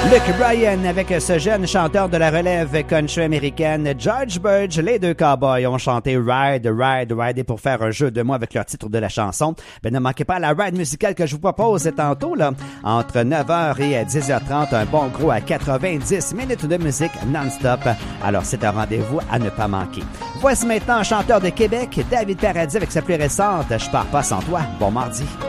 Luke Bryan avec ce jeune chanteur de la relève country américaine, George Burge. Les deux cowboys ont chanté Ride, Ride, Ride. Et pour faire un jeu de mots avec leur titre de la chanson, ne manquez pas la ride musicale que je vous propose tantôt, là, entre 9h et 10h30, un bon gros à 90 minutes de musique non-stop. Alors c'est un rendez-vous à ne pas manquer. Voici maintenant un chanteur de Québec, David Paradis, avec sa plus récente « Je pars pas sans toi ». Bon mardi.